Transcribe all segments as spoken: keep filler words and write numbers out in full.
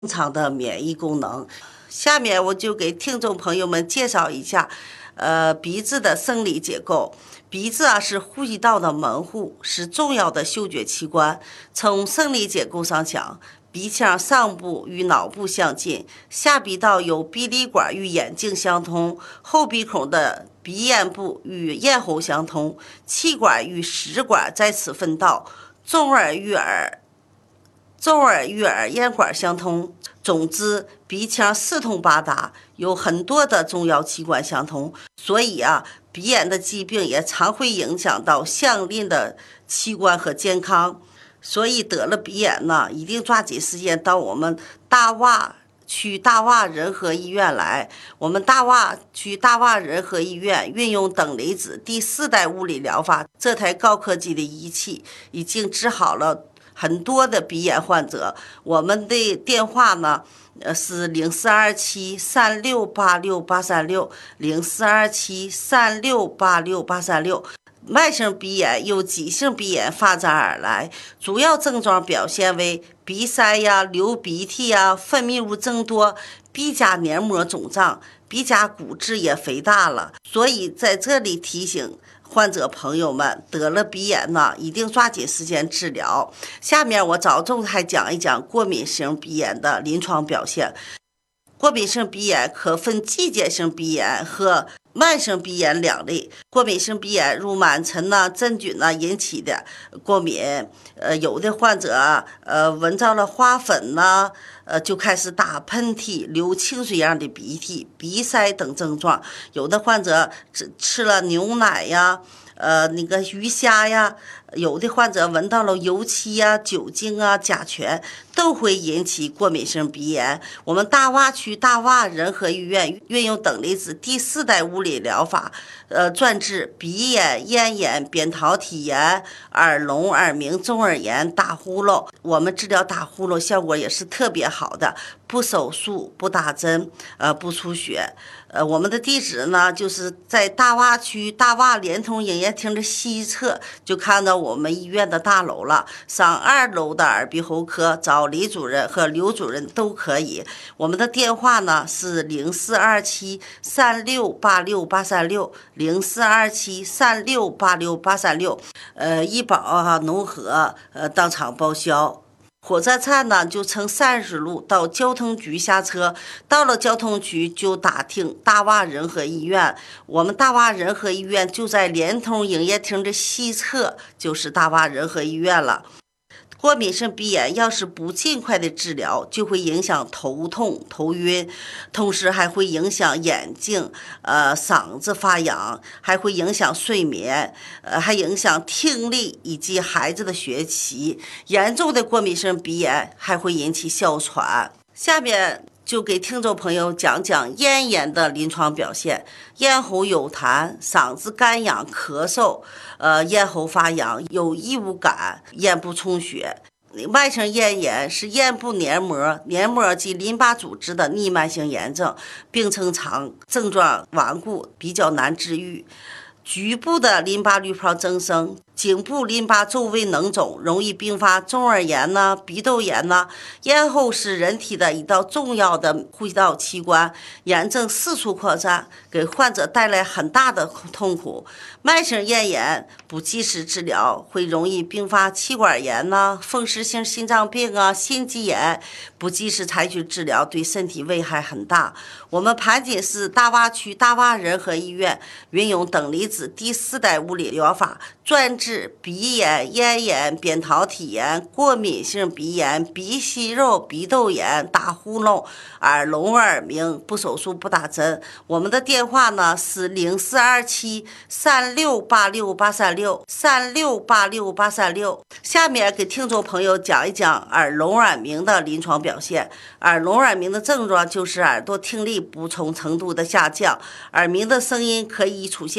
正常的免疫功能。下面我就给听众朋友们介绍一下，呃，鼻子的生理结构。鼻子啊是呼吸道的门户，是重要的嗅觉器官。从生理结构上讲，鼻腔上部与脑部相近，下鼻道有鼻lid管与眼睛相通，后鼻孔的鼻咽部与咽喉相通，气管与食管在此分道，中耳与耳。中耳与耳咽管相通，总之鼻腔四通八达，有很多的重要器官相通，所以啊，鼻炎的疾病也常会影响到相邻的器官和健康。所以得了鼻炎呢，一定抓紧时间到我们大洼区大洼仁和医院来。我们大洼区大洼仁和医院运用等离子第四代物理疗法，这台高科技的仪器已经治好了很多的鼻炎患者。我们的电话呢，呃是零四二七三六八六八三六，零四二七三六八六八三六。慢性鼻炎由急性鼻炎发展而来，主要症状表现为鼻塞呀、流鼻涕呀、分泌物增多、鼻甲黏膜肿胀、鼻甲骨质也肥大了。所以在这里提醒患者朋友们，得了鼻炎呢，一定抓紧时间治疗。下面我着重还讲一讲过敏性鼻炎的临床表现。过敏性鼻炎可分季节性鼻炎和慢性鼻炎两类。过敏性鼻炎如螨尘呐、真菌呐引起的过敏，呃，有的患者呃闻到了花粉呐，呃就开始打喷嚏、流清水样的鼻涕、鼻塞等症状。有的患者吃吃了牛奶呀。呃，那个鱼虾呀，有的患者闻到了油漆呀、酒精啊、甲醛，都会引起过敏性鼻炎。我们大洼区大洼仁和医院运用等离子第四代物理疗法，呃，专治鼻炎、咽炎、扁桃体炎、耳聋、耳鸣、中耳炎、打呼噜。我们治疗打呼噜效果也是特别好的，不手术、不打针，呃，不出血。呃，我们的地址呢，就是在大洼区大洼联通营业厅的西侧，就看到我们医院的大楼了。上二楼的耳鼻喉科找李主任和刘主任都可以。我们的电话呢是零四二七三六八六八三六，零四二七三六八六八三六。呃，医保啊、农合呃当场报销。火车站呢，就乘三十路到交通局下车，到了交通局就打听大洼仁和医院。我们大洼仁和医院就在联通营业厅的西侧，就是大洼仁和医院了。过敏性鼻炎要是不尽快的治疗，就会影响头痛、头晕，同时还会影响眼睛、呃嗓子发痒，还会影响睡眠，呃还影响听力以及孩子的学习。严重的过敏性鼻炎还会引起哮喘。下面就给听众朋友讲讲咽炎的临床表现。咽喉有痰，嗓子干痒、咳嗽，呃，咽喉发痒，有异物感，咽部充血。慢性咽炎是咽部黏膜、黏膜及淋巴组织的逆慢性炎症，病程长，症状顽固，比较难治愈。局部的淋巴滤泡增生，颈部淋巴周围脓肿，容易并发中耳炎呐、鼻窦炎呐。咽喉是人体的一道重要的呼吸道器官，炎症四处扩散，给患者带来很大的痛苦。慢性咽炎不及时治疗，会容易并发气管炎呐、风湿性心脏病啊、心肌炎。不及时采取治疗，对身体危害很大。我们盘锦市大洼区大洼仁和医院运用等离子第四代物理疗法，专治鼻炎、咽炎、扁桃体炎、过敏性鼻炎、鼻息肉、鼻窦炎、打呼噜、耳聋耳鸣，不手术不打针。我们的电话呢是零四二七三六八六八三六，三六八六八三六。下面给听众朋友讲一讲耳聋耳鸣的临床表现。耳聋耳鸣的症状就是耳朵听力不同程度的下降，耳鸣的声音可以出现各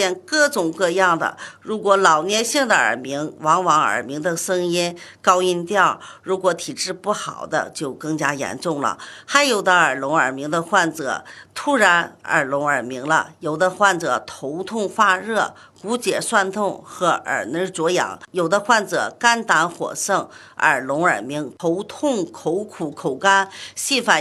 各种各样的。如果老年性的耳鸣，往往耳鸣的声音高音调，如果体质不好的就更加严重了。还有的耳聋耳鸣的患者突然耳聋耳鸣了，有的患者头痛发热、骨节酸痛和耳内灼痒，有的患者肝胆火盛、耳聋耳鸣、头痛、口苦、口干、细反